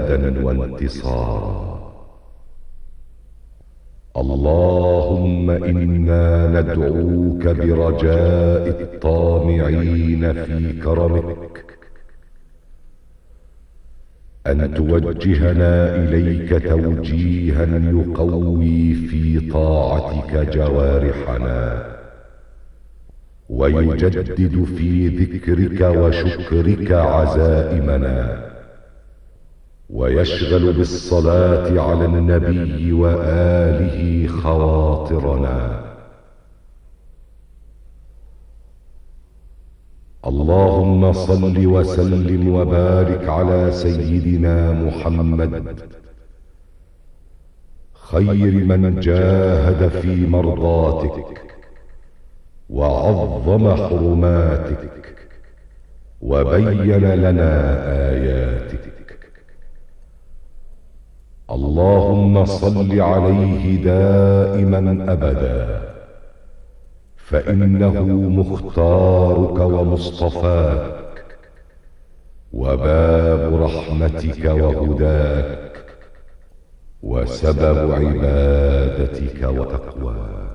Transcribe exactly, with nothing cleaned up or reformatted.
امدادا وانتصارا. اللهم إنا ندعوك برجاء الطامعين في كرمك أن توجهنا إليك توجيها يقوي في طاعتك جوارحنا، ويجدد في ذكرك وشكرك عزائمنا، ويشغل بالصلاة على النبي وآله خواطرنا. اللهم صل وسلم وبارك على سيدنا محمد خير من جاهد في مرضاتك وعظم حرماتك وبين لنا آياتك. اللهم صل عليه دائما أبدا، فإنه مختارك ومصطفاك وباب رحمتك وهداك وسبب عبادتك وتقواك.